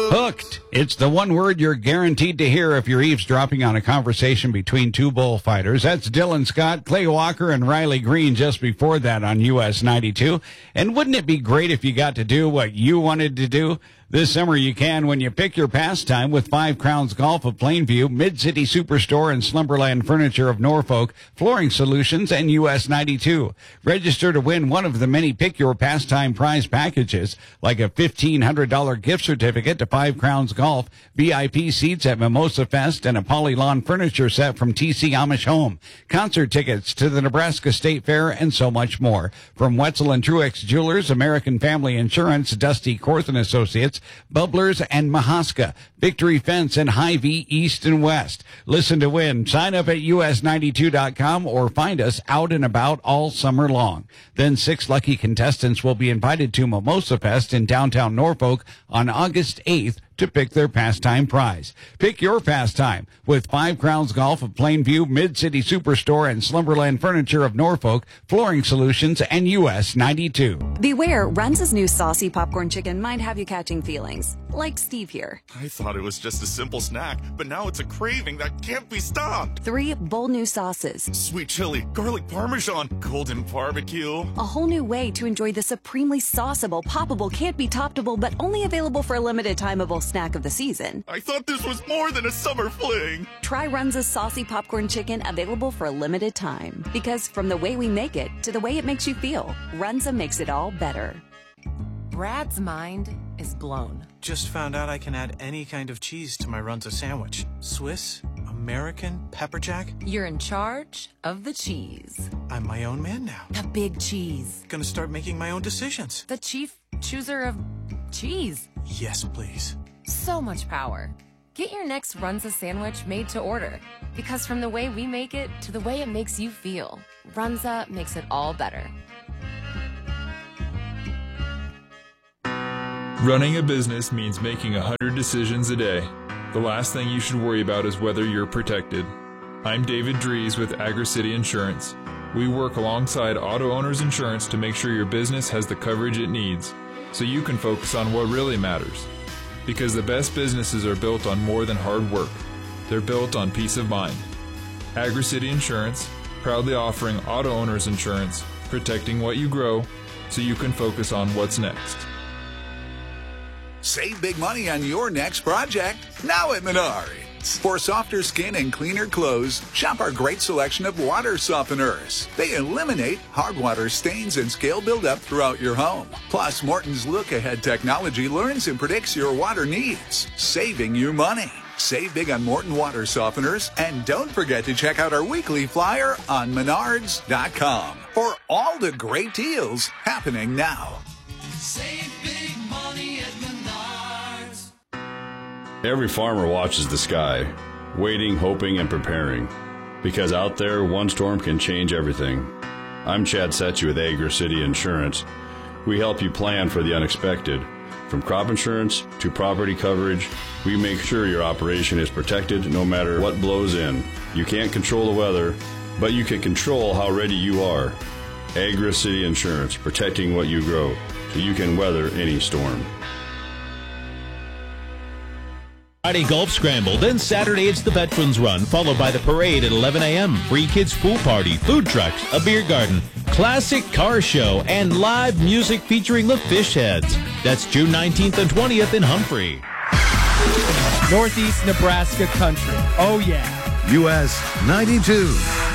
Hooked. It's the one word you're guaranteed to hear if you're eavesdropping on a conversation between two bullfighters. That's Dylan Scott, Clay Walker, and Riley Green just before that on US 92. And wouldn't it be great if you got to do what you wanted to do? This summer you can when you pick your pastime with Five Crowns Golf of Plainview, Mid-City Superstore, and Slumberland Furniture of Norfolk, Flooring Solutions, and US 92. Register to win one of the many Pick Your Pastime prize packages, like a $1,500 gift certificate to Five Crowns Golf, VIP seats at Mimosa Fest, and a Polylawn furniture set from TC Amish Home, concert tickets to the Nebraska State Fair, and so much more. From Wetzel and Truex Jewelers, American Family Insurance, Dusty Korth & Associates, Bubblers and Mahaska, Victory Fence, and Hy-Vee East and West. Listen to win. Sign up at us92.com or find us out and about all summer long. Then 6 lucky contestants will be invited to Mimosa Fest in downtown Norfolk on August 8th to pick their pastime prize. Pick your pastime with Five Crowns Golf of Plainview, Mid-City Superstore, and Slumberland Furniture of Norfolk, Flooring Solutions, and US 92. Beware, Runza's new saucy popcorn chicken might have you catching feelings. Like Steve here. I thought it was just a simple snack, but now it's a craving that can't be stopped. 3 bold new sauces. Sweet chili, garlic parmesan, golden barbecue. A whole new way to enjoy the supremely sauceable, poppable, can't be toppable, but only available for a limited timeable snack of the season. I thought this was more than a summer fling. Try Runza's saucy popcorn chicken, available for a limited time. Because from the way we make it to the way it makes you feel, Runza makes it all better. Brad's mind is blown. Just found out I can add any kind of cheese to my Runza sandwich. Swiss, American, pepper jack. You're in charge of the cheese. I'm my own man now. The big cheese. Gonna start making my own decisions. The chief chooser of cheese. Yes, please. So much power. Get your next Runza sandwich made to order. Because from the way we make it to the way it makes you feel, Runza makes it all better. Running a business means making 100 decisions a day. The last thing you should worry about is whether you're protected. I'm David Dries with AgriCity Insurance. We work alongside Auto Owners Insurance to make sure your business has the coverage it needs, so you can focus on what really matters. Because the best businesses are built on more than hard work. They're built on peace of mind. AgriCity Insurance, proudly offering Auto Owners Insurance, protecting what you grow, so you can focus on what's next. Save big money on your next project, now at Menards. For softer skin and cleaner clothes, shop our great selection of water softeners. They eliminate hard water stains and scale buildup throughout your home. Plus, Morton's look-ahead technology learns and predicts your water needs, saving you money. Save big on Morton water softeners, and don't forget to check out our weekly flyer on Menards.com for all the great deals happening now. Save big money at Menards. Every farmer watches the sky, waiting, hoping, and preparing. Because out there, one storm can change everything. I'm Chad Setchy with AgriCity Insurance. We help you plan for the unexpected. From crop insurance to property coverage, we make sure your operation is protected no matter what blows in. You can't control the weather, but you can control how ready you are. AgriCity Insurance, protecting what you grow, so you can weather any storm. Friday Golf Scramble, then Saturday it's the Veterans Run, followed by the parade at 11 a.m., free kids pool party, food trucks, a beer garden, classic car show, and live music featuring the Fishheads. That's June 19th and 20th in Humphrey. Northeast Nebraska country. Oh, yeah. US 92.